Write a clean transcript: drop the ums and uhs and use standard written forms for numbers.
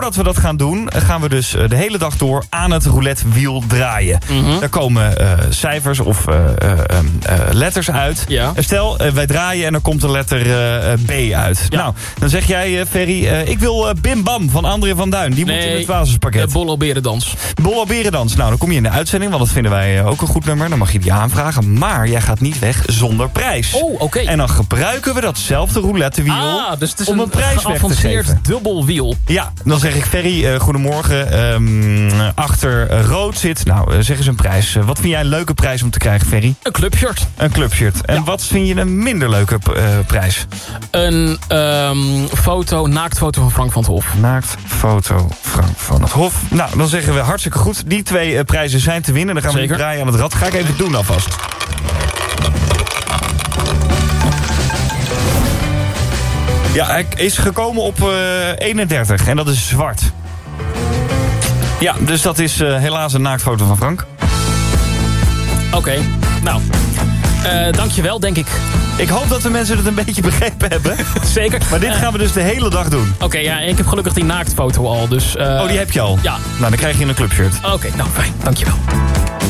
voordat we dat gaan doen, gaan we dus de hele dag door aan het roulettewiel draaien. Daar komen cijfers of letters uit. Ja. Stel, wij draaien en er komt de letter B uit. Ja. Nou, dan zeg jij, Ferry, ik wil Bim Bam van André van Duin. Die moet in het basispakket. Bollo Berendans. Bollo Berendans. Nou, dan kom je in de uitzending, want dat vinden wij ook een goed nummer. Dan mag je die aanvragen, maar jij gaat niet weg zonder prijs. Oh, oké. En dan gebruiken we datzelfde roulettewiel Dus het is om een prijs weg te geavanceerd geven. dubbelwiel. Ja, dan zeg ik, Ferry, goedemorgen. Achter rood zit, nou, zeg eens een prijs. Wat vind jij een leuke prijs om te krijgen, Ferry? Een clubshirt. Een clubshirt. En wat vind je een minder leuke prijs? Een naaktfoto van Frank van het Hof. Naaktfoto Frank van het Hof. Nou, dan zeggen we hartstikke goed. Die 2 prijzen zijn te winnen. Dan gaan we Zeker. draaien aan het rad. Ga ik even doen alvast. Ja, hij is gekomen op 31. En dat is zwart. Ja, dus dat is helaas een naaktfoto van Frank. Oké, nou. Dankjewel, denk ik. Ik hoop dat de mensen het een beetje begrepen hebben. Zeker. Maar dit gaan we dus de hele dag doen. Oké, ja, ik heb gelukkig die naaktfoto al, dus... Die heb je al? Ja. Nou, dan krijg je een clubshirt. Oké, nou fijn, dankjewel.